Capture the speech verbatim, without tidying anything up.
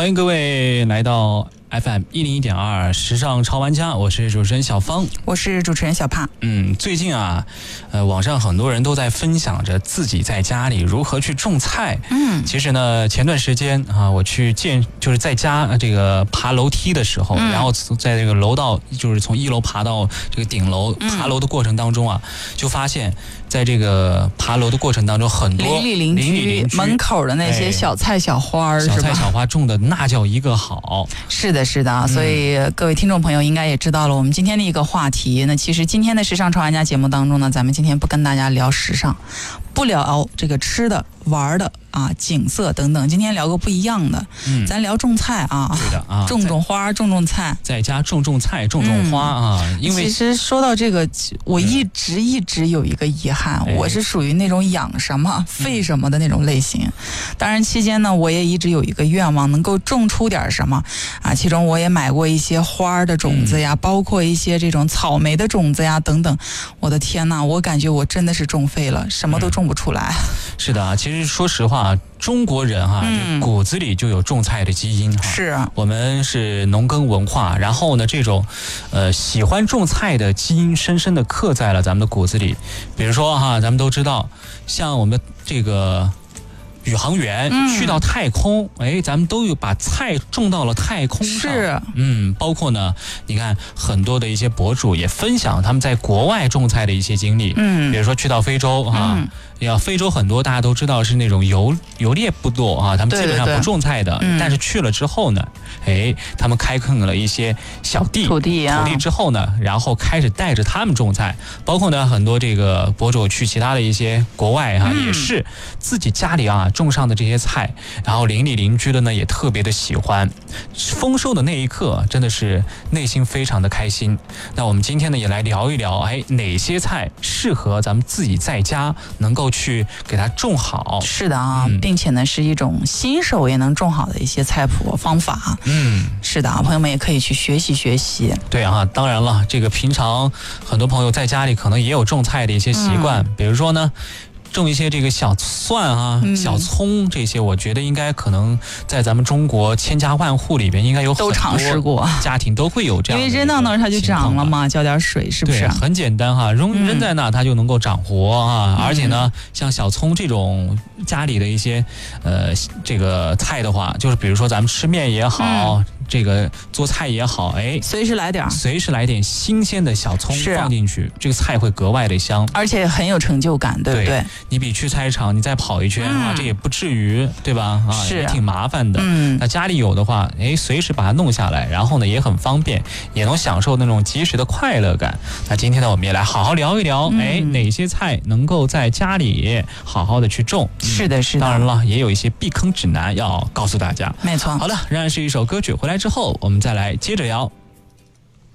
欢迎各位来到 F M 一零一点二时尚潮玩家，我是主持人小芳， 我是主持人小帕。 嗯，最近啊，呃，网上很多人都在分享着自己在家里如何去种菜。嗯，其实呢，前段时间啊，我去见就是在家这个爬楼梯的时候，嗯、然后在这个楼道就是从一楼爬到这个顶楼，爬楼的过程当中啊，就发现。在这个爬楼的过程当中，很多邻里邻居, 邻居门口的那些小菜小花、哎、 小菜小花种的那叫一个好。 是的，是的、嗯，所以各位听众朋友应该也知道了我们今天的一个话题。那其实今天的时尚潮玩家节目当中呢，咱们今天不跟大家聊时尚，不聊这个吃的玩的啊，景色等等，今天聊个不一样的，嗯、咱聊种菜啊， 对的啊， 种种花，种种菜， 在家种种菜，种种花啊。嗯、因为其实说到这个，我一直一直有一个遗憾，嗯、我是属于那种养什么废什么的那种类型。嗯、当然期间呢，我也一直有一个愿望，能够种出点什么啊。其中我也买过一些花的种子呀，嗯、包括一些这种草莓的种子呀等等。我的天哪，我感觉我真的是种废了，什么都种不出来。 嗯、是的啊，其实说实话。中国人哈、啊嗯，骨子里就有种菜的基因哈。 是， 我们是农耕文化，然后呢，这种呃喜欢种菜的基因深深的刻在了咱们的骨子里。比如说哈，咱们都知道，像我们的这个宇航员、嗯、去到太空，哎，咱们都有把菜种到了太空上。 是， 嗯，包括呢，你看很多的一些博主也分享他们在国外种菜的一些经历。嗯，比如说去到非洲哈。嗯呀，非洲很多大家都知道是那种游游猎部落啊，他们基本上不种菜的。 对对对， 但是去了之后呢，哎，他们开垦了一些小地土地啊， 土地之后呢，然后开始带着他们种菜。包括呢，很多这个博主去其他的一些国外哈、啊嗯，也是自己家里啊种上的这些菜，然后邻里邻居的呢也特别的喜欢。丰收的那一刻，真的是内心非常的开心。那我们今天呢也来聊一聊，哎，哪些菜适合咱们自己在家能够去给它种好。 是的啊、嗯，并且呢是一种新手也能种好的一些菜谱方法。嗯，是的啊，朋友们也可以去学习学习。 对啊，当然了，这个平常很多朋友在家里可能也有种菜的一些习惯，嗯、比如说呢。种一些这个小蒜啊、嗯、小葱这些，我觉得应该可能在咱们中国千家万户里边应该有很多都尝试过， 家庭都会有这样的。 因为扔到那儿它就长了嘛，浇点水是不是？ 对，很简单哈，扔扔在那它就能够长活啊、嗯。而且呢，像小葱这种家里的一些呃这个菜的话，就是比如说咱们吃面也好。嗯这个做菜也好，哎， 随时来点， 随时来点新鲜的小葱放进去，这个菜会格外的香， 而且很有成就感，对不对？ 对，你比去菜场你再跑一圈、嗯、啊，这也不至于，对吧？啊， 是也挺麻烦的。嗯，那家里有的话，哎，随时把它弄下来，然后呢也很方便，也能享受那种及时的快乐感。那今天呢，我们也来好好聊一聊，嗯、哎，哪些菜能够在家里好好的去种？ 嗯、是的，是的。 当然了，也有一些避坑指南要告诉大家。 没错。 好的，仍然是一首歌曲，回来之后我们再来接着聊。